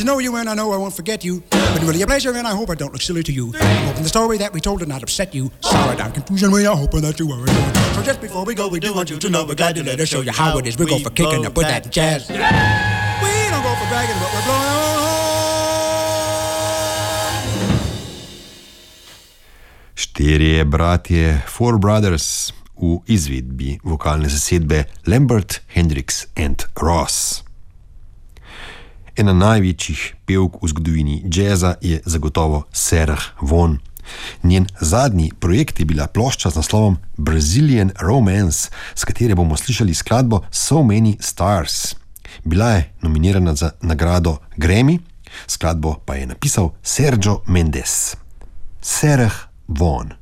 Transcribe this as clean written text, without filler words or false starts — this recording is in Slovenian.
I know you and I know I won't forget you. But really a pleasure and I hope I don't look silly to you. I'm hoping the story that we told did not upset you. Sorry down confusion we are hoping that you were enjoying. So just before we go we do want you to know we're glad to let us show you how it is. We go for kicking up with that jazz. We don't go for bragging but we're blowing our own horn. Štirje bratje, Four Brothers, v izvedbi vokalne zasedbe Lambert, Hendrix and Ross. Ena največjih pevk v zgodovini jazza je zagotovo Sarah Vaughan. Njen zadnji projekt je bila plošča z naslovom Brazilian Romance, s katere bomo slišali skladbo So Many Stars. Bila je nominirana za nagrado Grammy, skladbo pa je napisal Sergio Mendes. Sarah Vaughan.